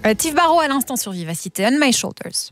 Tiff Barrow à l'instant sur Vivacité, On My Shoulders.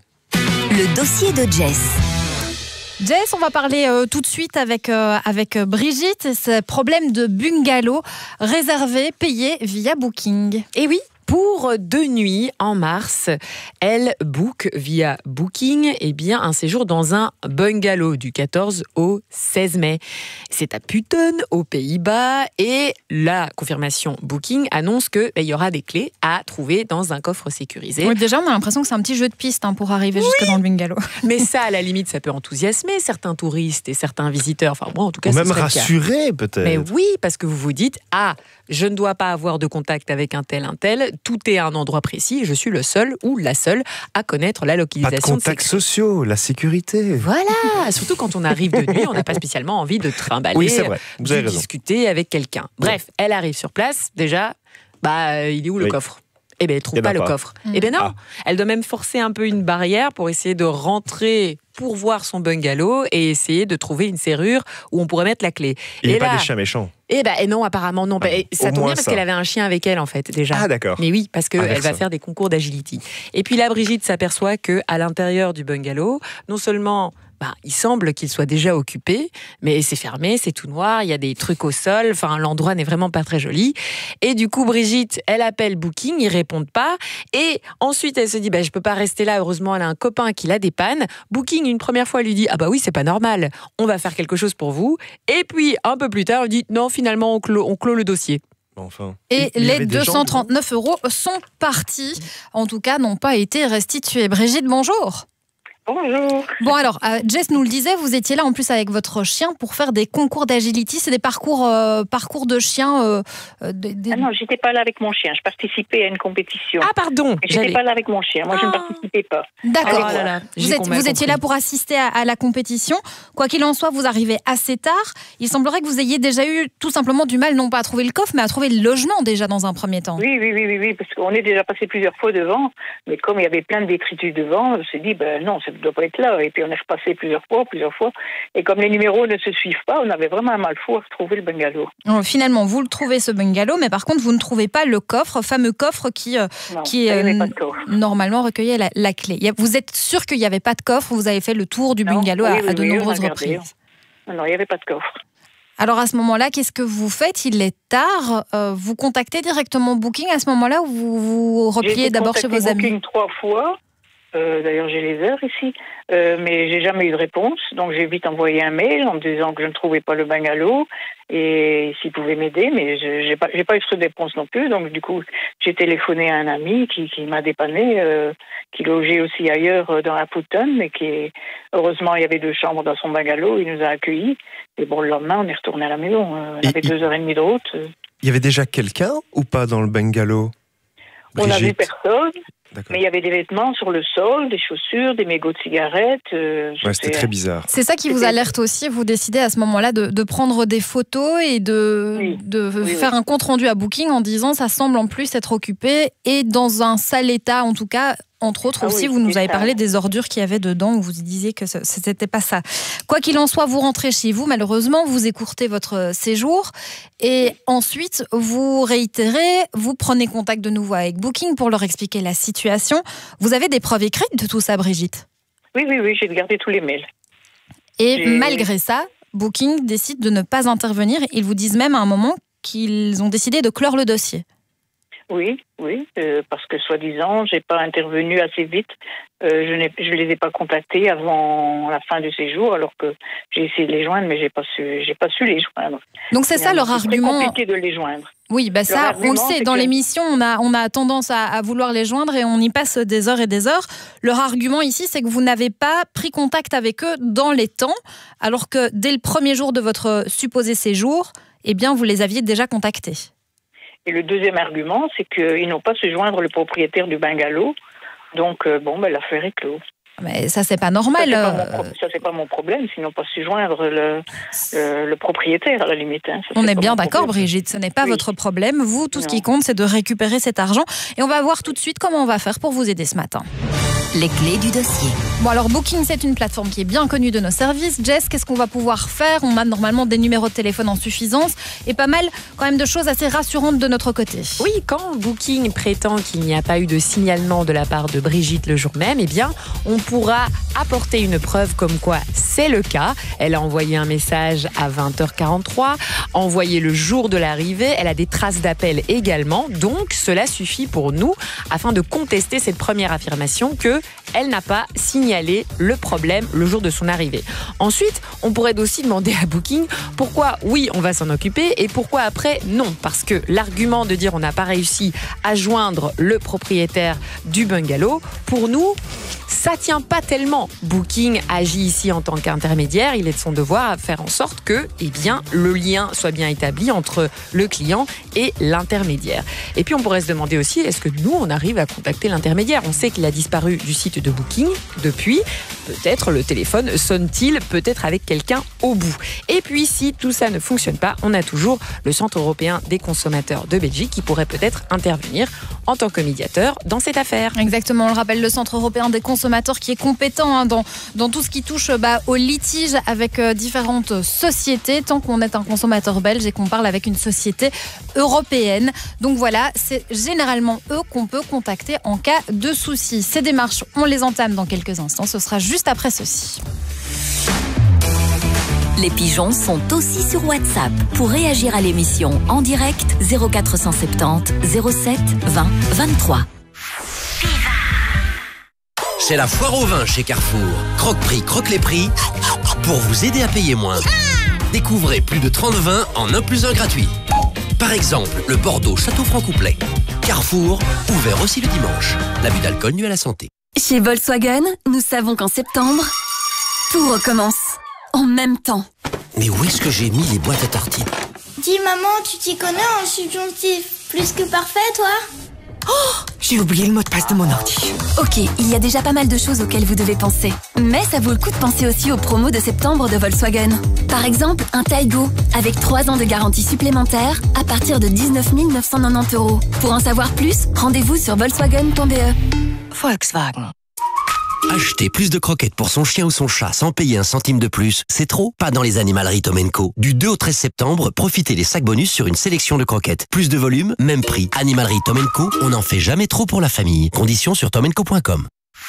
Le dossier de Jess. Jess, on va parler tout de suite avec Brigitte. Ce problème de bungalow réservé, payé via Booking. Et oui, pour 2 nuits en mars, elle book via Booking un séjour dans un bungalow du 14 au 16 mai. C'est à Putten, aux Pays-Bas, et la confirmation Booking annonce qu'il y aura des clés à trouver dans un coffre sécurisé. Oui, déjà, on a l'impression que c'est un petit jeu de piste pour arriver jusque dans le bungalow. Mais ça, à la limite, ça peut enthousiasmer certains touristes et certains visiteurs. Enfin, moi, en tout cas, ou ce même serait le cas. rassurer, peut-être. Mais oui, parce que vous vous dites, je ne dois pas avoir de contact avec un tel. Tout est à un endroit précis. Je suis le seul ou la seule à connaître la Pas localisation de contacts sociaux, la sécurité. Voilà, surtout quand on arrive de nuit, on n'a pas spécialement envie de trimballer, Oui, c'est vrai. Vous avez de raison. discuter avec quelqu'un. Bref, elle arrive sur place, déjà, il est où le coffre ? Eh bien, elle ne trouve pas le coffre. Eh bien non, elle doit même forcer un peu une barrière pour essayer de rentrer pour voir son bungalow et essayer de trouver une serrure où on pourrait mettre la clé. Il n'y a là, pas des chiens méchants. et non, apparemment non. Ça tombe moins bien parce ça. qu'elle avait un chien avec elle en fait déjà. Ah d'accord. Mais oui, parce qu'elle va ça. faire des concours d'agility. Et puis là, Brigitte s'aperçoit qu'à l'intérieur du bungalow, non seulement il semble qu'il soit déjà occupé, mais c'est fermé, c'est tout noir, il y a des trucs au sol, enfin l'endroit n'est vraiment pas très joli. Et du coup, Brigitte, elle appelle Booking, ils répondent pas. Et ensuite, elle se dit, je peux pas rester là, heureusement, elle a un copain qui la dépanne. Booking, une première fois, lui dit, oui, c'est pas normal, on va faire quelque chose pour vous. Et puis, un peu plus tard, elle dit, non, finalement, on clôt le dossier. Enfin. Et Il y les avait des gens, 239 € sont partis, en tout cas, n'ont pas été restitués. Brigitte, bonjour. Bonjour. Bon alors, Jess nous le disait, vous étiez là en plus avec votre chien pour faire des concours d'agility. C'est des parcours de chiens. Non, j'étais pas là avec mon chien. Je participais à une compétition. Ah pardon. Mais j'étais pas là avec mon chien. Moi, je ne participais pas. D'accord. Oh là là, Vous étiez là pour assister à la compétition. Quoi qu'il en soit, vous arrivez assez tard. Il semblerait que vous ayez déjà eu tout simplement du mal, non pas à trouver le coffre, mais à trouver le logement déjà dans un premier temps. Oui, parce qu'on est déjà passé plusieurs fois devant. Mais comme il y avait plein de détritus devant, je me suis dit, non, ça ne doit pas être là. Et puis on est repassé plusieurs fois. Et comme les numéros ne se suivent pas, on avait vraiment un mal fou à retrouver le bungalow. Finalement, vous le trouvez ce bungalow, mais par contre, vous ne trouvez pas le coffre, fameux coffre qui normalement recueillait la clé. Vous êtes sûr qu'il n'y avait pas de coffre ? Vous avez fait le tour du bungalow à de nombreuses reprises. Non, il n'y avait pas de coffre. Alors à ce moment-là, qu'est-ce que vous faites ? Il est tard. Vous contactez directement Booking à ce moment-là ou vous repliez d'abord chez vos amis ? J'ai Booking 3 fois. D'ailleurs, j'ai les heures ici, mais j'ai jamais eu de réponse. Donc, j'ai vite envoyé un mail en me disant que je ne trouvais pas le bungalow et s'il pouvait m'aider, mais j'ai pas eu de réponse non plus. Donc, du coup, j'ai téléphoné à un ami qui m'a dépanné, qui logeait aussi ailleurs dans la Putten, mais heureusement, il y avait 2 chambres dans son bungalow. Il nous a accueillis. Et bon, le lendemain, on est retourné à la maison. On avait 2h30 de route. Il y avait déjà quelqu'un ou pas dans le bungalow ? On n'a vu Brigitte. personne. D'accord. Mais il y avait des vêtements sur le sol, des chaussures, des mégots de cigarettes. C'était très bizarre. C'est ça qui vous alerte aussi. Vous décidez à ce moment-là de prendre des photos et de faire un compte-rendu à Booking en disant ça semble en plus être occupé et dans un sale état en tout cas. Entre autres aussi, vous nous avez parlé des ordures qu'il y avait dedans, où vous disiez que ce n'était pas ça. Quoi qu'il en soit, vous rentrez chez vous, malheureusement, vous écourtez votre séjour et ensuite, vous réitérez, vous prenez contact de nouveau avec Booking pour leur expliquer la situation. Vous avez des preuves écrites de tout ça, Brigitte ? Oui, j'ai gardé tous les mails. Et malgré ça, Booking décide de ne pas intervenir. Ils vous disent même à un moment qu'ils ont décidé de clore le dossier. Oui, parce que soi-disant, j'ai pas intervenu assez vite. Je les ai pas contactés avant la fin du séjour, alors que j'ai essayé de les joindre, mais j'ai pas su les joindre. Donc c'est ça leur argument. C'est compliqué de les joindre. Oui, ça, on le sait. Dans l'émission, on a tendance à vouloir les joindre et on y passe des heures et des heures. Leur argument ici, c'est que vous n'avez pas pris contact avec eux dans les temps, alors que dès le premier jour de votre supposé séjour, vous les aviez déjà contactés. Et le deuxième argument, c'est qu'ils n'ont pas su joindre le propriétaire du bungalow. Donc, l'affaire est close. Mais ça, c'est pas normal. Ça, c'est pas mon problème, s'ils n'ont pas su joindre le propriétaire, à la limite. Ça, on est bien d'accord, Brigitte, ce n'est pas votre problème. Vous, tout ce qui compte, c'est de récupérer cet argent. Et on va voir tout de suite comment on va faire pour vous aider ce matin. les clés du dossier. Bon alors Booking, c'est une plateforme qui est bien connue de nos services. Jess, qu'est-ce qu'on va pouvoir faire? On a normalement des numéros de téléphone en suffisance et pas mal quand même de choses assez rassurantes de notre côté. Oui, quand Booking prétend qu'il n'y a pas eu de signalement de la part de Brigitte le jour même, eh bien, on pourra apporter une preuve comme quoi c'est le cas. Elle a envoyé un message à 20h43, envoyé le jour de l'arrivée, elle a des traces d'appel également, donc cela suffit pour nous afin de contester cette première affirmation qu'elle n'a pas signalé le problème le jour de son arrivée. Ensuite, on pourrait aussi demander à Booking pourquoi oui, on va s'en occuper et pourquoi après non, parce que l'argument de dire on n'a pas réussi à joindre le propriétaire du bungalow, pour nous, ça tient pas tellement. Booking agit ici en tant qu'intermédiaire, il est de son devoir à faire en sorte que, eh bien, le lien soit bien établi entre le client et l'intermédiaire. Et puis on pourrait se demander aussi, est-ce que nous, on arrive à contacter l'intermédiaire? On sait qu'il a disparu du site de Booking depuis. Peut-être le téléphone sonne-t-il peut-être avec quelqu'un au bout. Et puis si tout ça ne fonctionne pas, on a toujours le Centre européen des consommateurs de Belgique qui pourrait peut-être intervenir en tant que médiateur dans cette affaire. Exactement, on le rappelle, le Centre européen des consommateurs qui est compétent dans tout ce qui touche au litige avec différentes sociétés, tant qu'on est un consommateur belge et qu'on parle avec une société européenne. Donc voilà, c'est généralement eux qu'on peut contacter en cas de souci. Ces démarches, on les entame dans quelques instants. Ce sera juste après ceci. Les pigeons sont aussi sur WhatsApp. Pour réagir à l'émission en direct, 0470 07 20 23. C'est la foire au vin chez Carrefour. Croque-prix, croque les prix pour vous aider à payer moins. Découvrez plus de 30 vins en 1 + 1 gratuit. Par exemple, le Bordeaux Château Franc-Couplet. Carrefour, ouvert aussi le dimanche. L'abus d'alcool nuit à la santé. Chez Volkswagen, nous savons qu'en septembre, tout recommence. En même temps. Mais où est-ce que j'ai mis les boîtes à tartines? Dis maman, tu t'y connais en subjonctif plus que parfait, toi? Oh, j'ai oublié le mot de passe de mon ordi. Ok, il y a déjà pas mal de choses auxquelles vous devez penser. Mais ça vaut le coup de penser aussi aux promos de septembre de Volkswagen. Par exemple, un Taigo, avec 3 ans de garantie supplémentaire à partir de 19 990 €. Pour en savoir plus, rendez-vous sur volkswagen.be. Volkswagen. Acheter plus de croquettes pour son chien ou son chat sans payer 1 centime de plus, c'est trop? Pas dans les animaleries Tom & Co. Du 2 au 13 septembre, profitez des sacs bonus sur une sélection de croquettes. Plus de volume, même prix. Animalerie Tom & Co, on n'en fait jamais trop pour la famille. Conditions sur tomandco.com.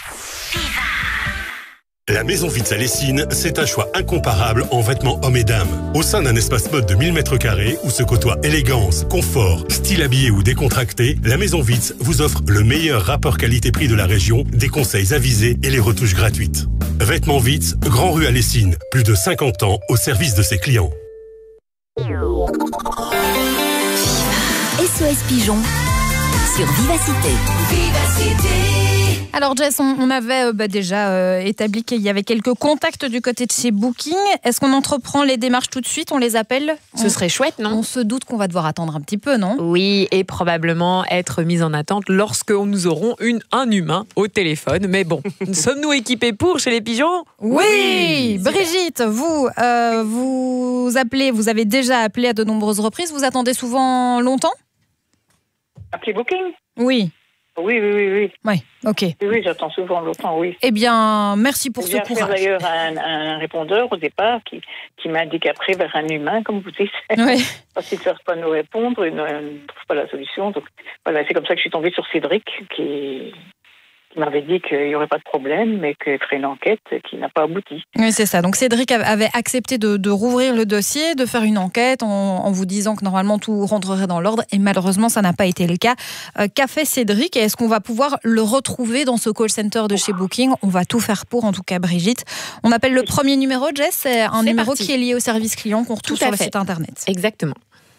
La Maison Vitz à Lessines, c'est un choix incomparable en vêtements hommes et dames. Au sein d'un espace mode de 1000 m² où se côtoient élégance, confort, style habillé ou décontracté, la Maison Vitz vous offre le meilleur rapport qualité-prix de la région, des conseils avisés et les retouches gratuites. Vêtements Vitz, Grand Rue à Lessines, plus de 50 ans au service de ses clients. SOS Pigeon sur Vivacité. Alors Jess, on avait déjà établi qu'il y avait quelques contacts du côté de chez Booking. Est-ce qu'on entreprend les démarches tout de suite? On les appelle? Ce serait chouette, non? On se doute qu'on va devoir attendre un petit peu, non? Oui, et probablement être mis en attente lorsque nous aurons un humain au téléphone. Mais bon, sommes-nous équipés pour chez les pigeons? Oui, Brigitte, vous appelez, vous avez déjà appelé à de nombreuses reprises. Vous attendez souvent longtemps? Appeler Booking? Oui. Oui. Oui, ok. Oui, j'attends souvent longtemps, oui. Eh bien, merci pour ce courage. J'ai d'ailleurs un répondeur au départ qui m'indique après vers un humain, comme vous dites. Oui. Parce qu'ils ne savent pas nous répondre, ils ne trouvent pas la solution. Donc voilà, c'est comme ça que je suis tombée sur Cédric, qui m'avait dit qu'il n'y aurait pas de problème, mais qu'il ferait une enquête qui n'a pas abouti. Oui, c'est ça. Donc Cédric avait accepté de rouvrir le dossier, de faire une enquête en vous disant que normalement tout rentrerait dans l'ordre, et malheureusement ça n'a pas été le cas. Qu'a fait Cédric, et est-ce qu'on va pouvoir le retrouver dans ce call center de chez Booking? On va tout faire pour, en tout cas Brigitte. On appelle le premier numéro, Jess, c'est un numéro qui est lié au service client qu'on retrouve sur le site internet. Exactement.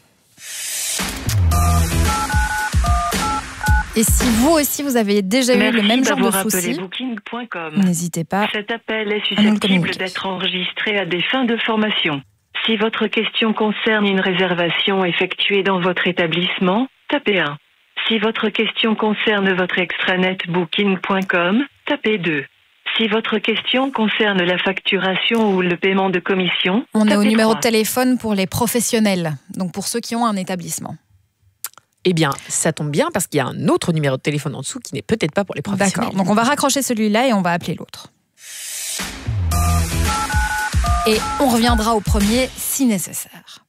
Et si vous aussi, vous avez déjà eu le même genre de soucis, n'hésitez pas. Cet appel est susceptible d'être enregistré à des fins de formation. Si votre question concerne une réservation effectuée dans votre établissement, tapez 1. Si votre question concerne votre extranet booking.com, tapez 2. Si votre question concerne la facturation ou le paiement de commission, on est au numéro 3. de téléphone pour les professionnels, donc pour ceux qui ont un établissement. Eh bien, ça tombe bien parce qu'il y a un autre numéro de téléphone en dessous qui n'est peut-être pas pour les professionnels. D'accord, donc on va raccrocher celui-là et on va appeler l'autre. Et on reviendra au premier si nécessaire.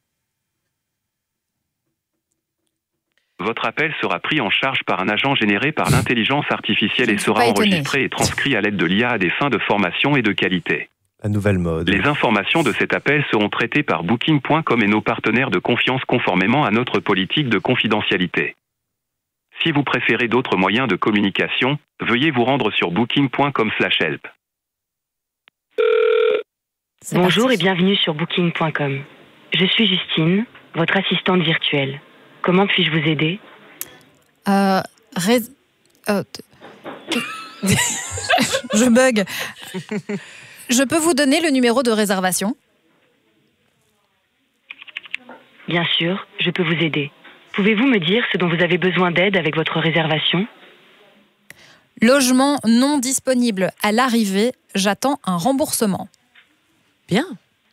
Votre appel sera pris en charge par un agent généré par l'intelligence artificielle et sera enregistré et transcrit à l'aide de l'IA à des fins de formation et de qualité. La nouvelle mode. Les informations de cet appel seront traitées par Booking.com et nos partenaires de confiance conformément à notre politique de confidentialité. Si vous préférez d'autres moyens de communication, veuillez vous rendre sur booking.com/help. Bonjour et bienvenue sur Booking.com. Je suis Justine, votre assistante virtuelle. Comment puis-je vous aider ? Je bug. Je peux vous donner le numéro de réservation ? Bien sûr, je peux vous aider. Pouvez-vous me dire ce dont vous avez besoin d'aide avec votre réservation ? Logement non disponible à l'arrivée, j'attends un remboursement. Bien.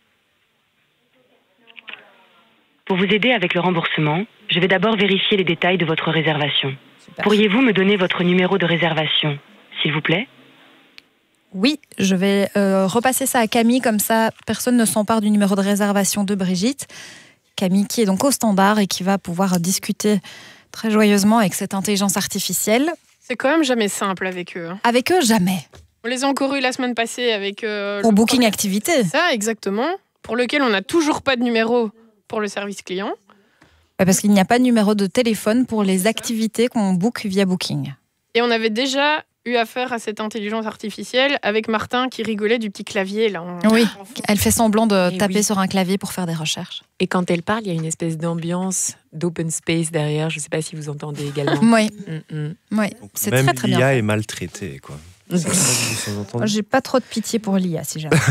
Pour vous aider avec le remboursement, je vais d'abord vérifier les détails de votre réservation. Super. Pourriez-vous me donner votre numéro de réservation, s'il vous plaît ? Oui, je vais repasser ça à Camille, comme ça personne ne s'empare du numéro de réservation de Brigitte. Camille qui est donc au standard et qui va pouvoir discuter très joyeusement avec cette intelligence artificielle. C'est quand même jamais simple avec eux. Avec eux, jamais. On les a encore eu la semaine passée avec... Pour Booking Activité. Ça, exactement. Pour lequel on n'a toujours pas de numéro pour le service client. Parce qu'il n'y a pas de numéro de téléphone pour les activités qu'on book via Booking. Et on avait déjà eu affaire à cette intelligence artificielle avec Martin qui rigolait du petit clavier. Là, oui, elle fait semblant de taper sur un clavier pour faire des recherches. Et quand elle parle, il y a une espèce d'ambiance d'open space derrière. Je ne sais pas si vous entendez également. Oui, oui. C'est même très très bien. l'IA est maltraitée, quoi. J'ai pas trop de pitié pour l'IA, si jamais.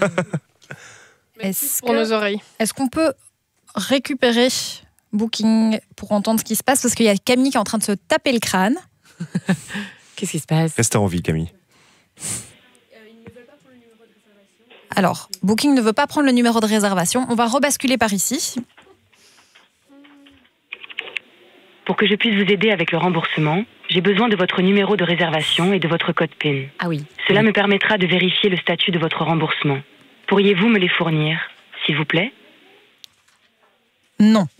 Pour nos oreilles. Est-ce qu'on peut récupérer Booking pour entendre ce qui se passe ? Parce qu'il y a Camille qui est en train de se taper le crâne. Qu'est-ce qui se passe ? Restez en vie, Camille. Alors, Booking ne veut pas prendre le numéro de réservation. On va rebasculer par ici. Pour que je puisse vous aider avec le remboursement, j'ai besoin de votre numéro de réservation et de votre code PIN. Ah oui. Cela me permettra de vérifier le statut de votre remboursement. Pourriez-vous me les fournir, s'il vous plaît ? Non.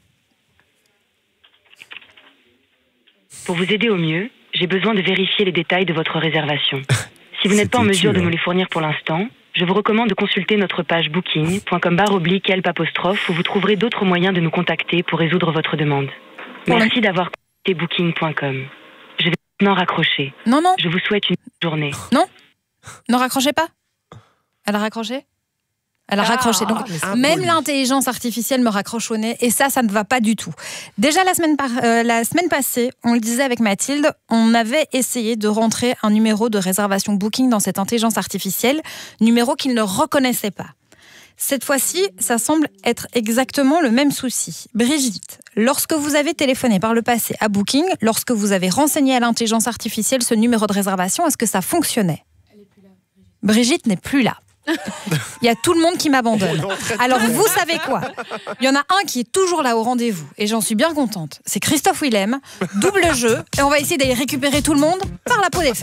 Pour vous aider au mieux, j'ai besoin de vérifier les détails de votre réservation. Si vous n'êtes pas en mesure de nous les fournir pour l'instant, je vous recommande de consulter notre page booking.com/help où vous trouverez d'autres moyens de nous contacter pour résoudre votre demande. Merci d'avoir contacté booking.com. Je vais maintenant raccrocher. Non. Je vous souhaite une bonne journée. Non, ne raccrochez pas. Elle a raccroché ? Elle a raccroché. Donc, même l'intelligence artificielle me raccroche au nez. Et ça ne va pas du tout. Déjà, la semaine passée, on le disait avec Mathilde, on avait essayé de rentrer un numéro de réservation Booking dans cette intelligence artificielle, numéro qu'il ne reconnaissait pas. Cette fois-ci, ça semble être exactement le même souci. Brigitte, lorsque vous avez téléphoné par le passé à Booking, lorsque vous avez renseigné à l'intelligence artificielle ce numéro de réservation, est-ce que ça fonctionnait ? Brigitte n'est plus là. Il y a tout le monde qui m'abandonne. Alors vous savez quoi ? Il y en a un qui est toujours là au rendez-vous et j'en suis bien contente. C'est Christophe Willem, double jeu, et on va essayer d'aller récupérer tout le monde par la peau des fesses.